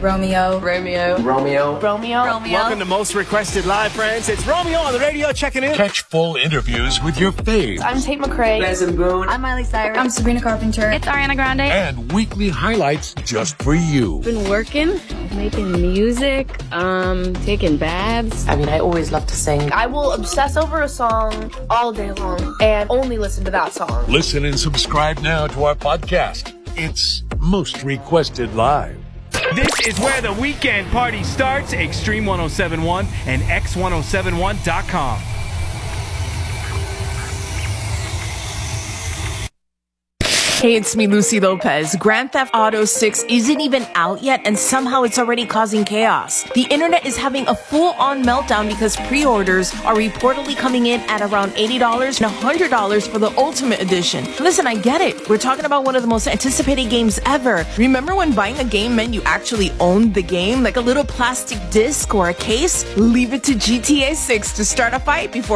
Romeo. Romeo. Romeo. Romeo. Romeo. Welcome to Most Requested Live, friends. It's Romeo on the radio checking in. Catch full interviews with your faves. I'm Tate McRae. Benson Boone. I'm Miley Cyrus. I'm Sabrina Carpenter. It's Ariana Grande. And weekly highlights just for you. Been working, making music, taking baths. I mean, I always love to sing. I will obsess over a song all day long and only listen to that song. Listen and subscribe now to our podcast. It's Most Requested Live. This is where the weekend party starts. Extreme 1071 and X1071.com. Hey, it's me, Lucy Lopez. Grand Theft Auto 6 isn't even out yet, and somehow it's already causing chaos. The internet is having a full-on meltdown because pre-orders are reportedly coming in at around $80 and $100 for the Ultimate Edition. Listen, I get it. We're talking about one of the most anticipated games ever. Remember when buying a game meant you actually owned the game, like a little plastic disc or a case? Leave it to GTA 6 to start a fight before